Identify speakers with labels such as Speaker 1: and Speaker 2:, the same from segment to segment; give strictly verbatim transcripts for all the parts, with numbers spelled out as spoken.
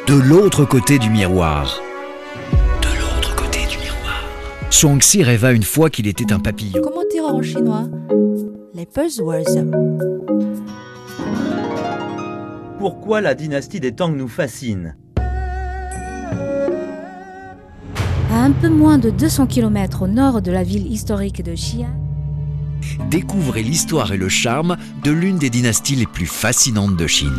Speaker 1: De l'autre côté du miroir. De l'autre côté du miroir. Zhuangzi rêva une fois qu'il était un papillon.
Speaker 2: Comment dire en chinois? Les buzzwords.
Speaker 3: Pourquoi la dynastie des Tang nous fascine?
Speaker 2: À un peu moins de deux cents kilomètres au nord de la ville historique de Xi'an,
Speaker 1: Découvrez l'histoire et le charme de l'une des dynasties les plus fascinantes de Chine.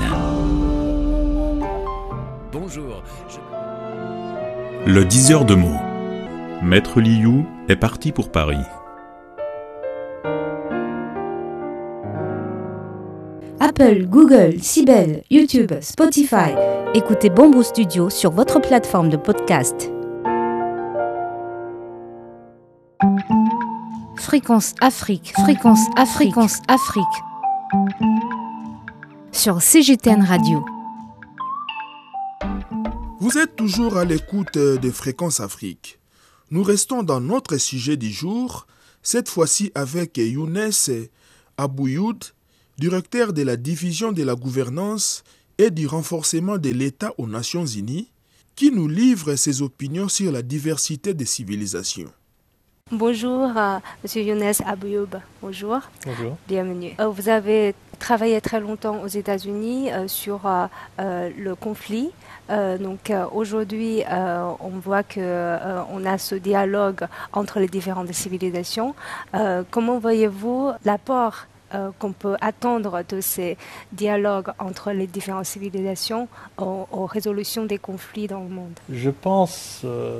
Speaker 1: Bonjour. Je...
Speaker 4: Le diseur de mots. Maître Liu est parti pour Paris.
Speaker 2: Apple, Google, Sibel, YouTube, Spotify. Écoutez Bamboo Studio sur votre plateforme de podcast. Fréquence Afrique, fréquence Afrique, fréquence Afrique. Sur C G T N Radio.
Speaker 5: Vous êtes toujours à l'écoute de Fréquence Afrique. Nous restons dans notre sujet du jour, cette fois-ci avec Younes Abouyoud, directeur de la division de la gouvernance et du renforcement de l'État aux Nations Unies, qui nous livre ses opinions sur la diversité des civilisations.
Speaker 6: Bonjour, euh, Monsieur Younes Abouyoud. Bonjour.
Speaker 7: Bonjour.
Speaker 6: Bienvenue. Euh, vous avez travaillé très longtemps aux États-Unis euh, sur euh, euh, le conflit. Euh, donc euh, aujourd'hui, euh, on voit que euh, on a ce dialogue entre les différentes civilisations. Euh, comment voyez-vous l'apport euh, qu'on peut attendre de ces dialogues entre les différentes civilisations aux, aux résolutions des conflits dans le monde?
Speaker 7: Je pense euh,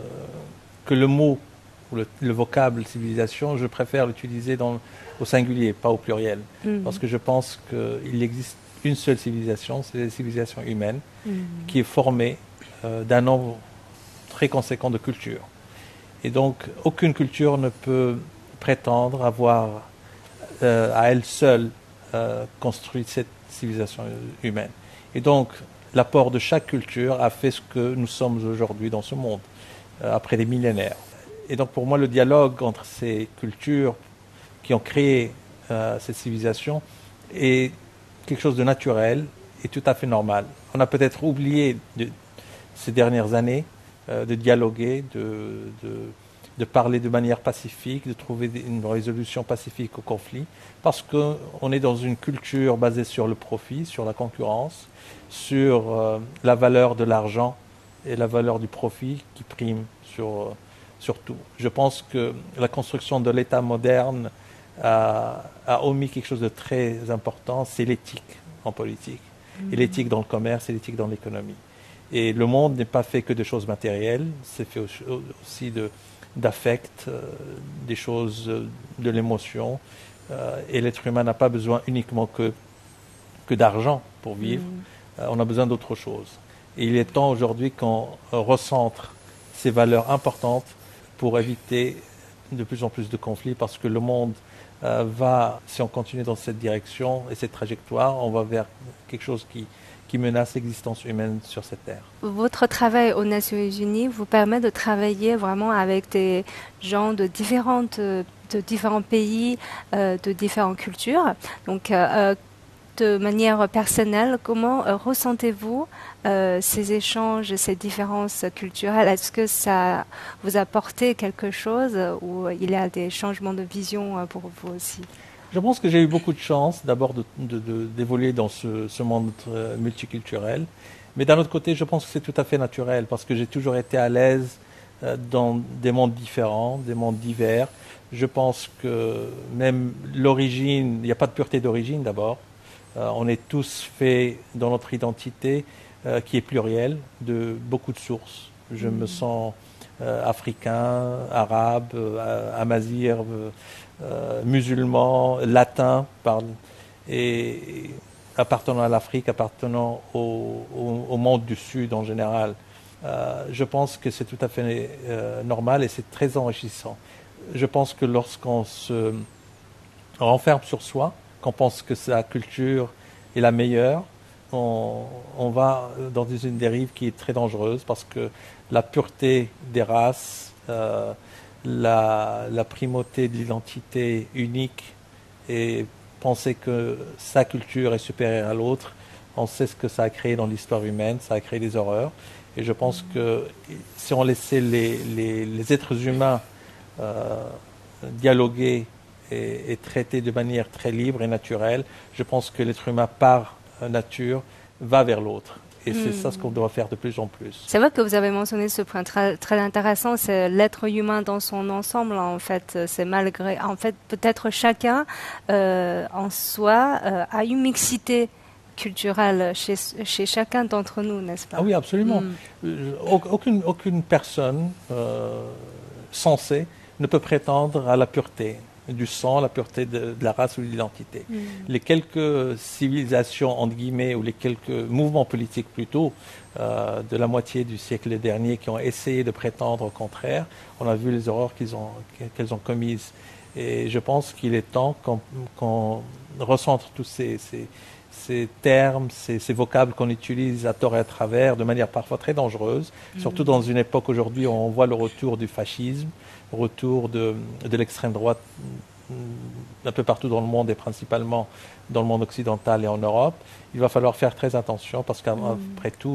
Speaker 7: que le mot ou le, le vocable civilisation, je préfère l'utiliser dans, au singulier, pas au pluriel. Mm-hmm. Parce que je pense qu'il existe une seule civilisation, c'est la civilisation humaine, mm-hmm. qui est formée euh, d'un nombre très conséquent de cultures. Et donc, aucune culture ne peut prétendre avoir euh, à elle seule euh, construit cette civilisation humaine. Et donc, l'apport de chaque culture a fait ce que nous sommes aujourd'hui dans ce monde, euh, après des millénaires. Et donc, pour moi, le dialogue entre ces cultures qui ont créé euh, cette civilisation est quelque chose de naturel et tout à fait normal. On a peut-être oublié de, ces dernières années euh, de dialoguer, de, de, de parler de manière pacifique, de trouver une résolution pacifique au conflit, parce qu'on est dans une culture basée sur le profit, sur la concurrence, sur euh, la valeur de l'argent et la valeur du profit qui prime sur, euh, sur tout. Je pense que la construction de l'État moderne A, a omis quelque chose de très important, c'est l'éthique en politique. Mmh. Et l'éthique dans le commerce et l'éthique dans l'économie. Et le monde n'est pas fait que de choses matérielles, c'est fait aussi de, d'affect, euh, des choses, euh, de l'émotion. Euh, et l'être humain n'a pas besoin uniquement que, que d'argent pour vivre, mmh. euh, on a besoin d'autre chose. Et il est temps aujourd'hui qu'on recentre ces valeurs importantes pour éviter de plus en plus de conflits, parce que le monde Euh, va, si on continue dans cette direction et cette trajectoire, on va vers quelque chose qui, qui menace l'existence humaine sur cette terre.
Speaker 6: Votre travail aux Nations Unies vous permet de travailler vraiment avec des gens de, différentes, de différents pays, euh, de différentes cultures. Donc, euh, de manière personnelle, comment euh, ressentez-vous euh, ces échanges, ces différences culturelles? Est-ce que ça vous a apporté quelque chose ou il y a des changements de vision euh, pour vous aussi?
Speaker 7: Je pense que j'ai eu beaucoup de chance d'abord de, de, de, d'évoluer dans ce, ce monde euh, multiculturel. Mais d'un autre côté, je pense que c'est tout à fait naturel parce que j'ai toujours été à l'aise euh, dans des mondes différents, des mondes divers. Je pense que même l'origine, il n'y a pas de pureté d'origine d'abord. Euh, on est tous faits dans notre identité euh, qui est plurielle de beaucoup de sources. Je mmh. me sens euh, africain, arabe, euh, amazigh, euh, musulman, latin, parle, et appartenant à l'Afrique, appartenant au, au, au monde du Sud en général. Euh, je pense que c'est tout à fait euh, normal et c'est très enrichissant. Je pense que lorsqu'on se renferme sur soi, qu'on pense que sa culture est la meilleure, on, on va dans une dérive qui est très dangereuse parce que la pureté des races, euh, la, la primauté de l'identité unique et penser que sa culture est supérieure à l'autre On sait ce que ça a créé dans l'histoire humaine, ça a créé des horreurs. Et je pense que si on laissait les, les, les êtres humains euh, dialoguer et, et traiter de manière très libre et naturelle, je pense que l'être humain, par nature, va vers l'autre. Et mmh. c'est ça ce qu'on doit faire de plus en plus.
Speaker 6: C'est vrai que vous avez mentionné ce point très, très intéressant, c'est l'être humain dans son ensemble. En fait, c'est malgré, en fait, peut-être chacun euh, en soi euh, a une mixité culturelle chez, chez chacun d'entre nous, n'est-ce pas?
Speaker 7: Ah oui, absolument. Mmh. Aucune, aucune personne euh, sensée ne peut prétendre à la pureté du sang, la pureté de, de la race ou de l'identité. Mmh. Les quelques civilisations, entre guillemets, ou les quelques mouvements politiques plutôt, euh, de la moitié du siècle dernier qui ont essayé de prétendre au contraire, on a vu les horreurs qu'ils ont, qu'elles ont commises. Et je pense qu'il est temps qu'on, qu'on recentre tous ces, ces, ces termes, ces, ces vocables qu'on utilise à tort et à travers, de manière parfois très dangereuse, mmh. surtout dans une époque aujourd'hui où on voit le retour du fascisme, retour de, de l'extrême droite un peu partout dans le monde et principalement dans le monde occidental et en Europe. Il va falloir faire très attention parce qu'après mmh. tout,